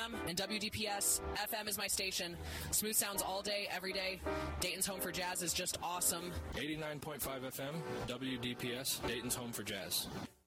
FM and WDPS FM is my station. Smooth sounds all day, every day. Dayton's home for jazz is just awesome. 89.5 FM, WDPS, Dayton's home for jazz.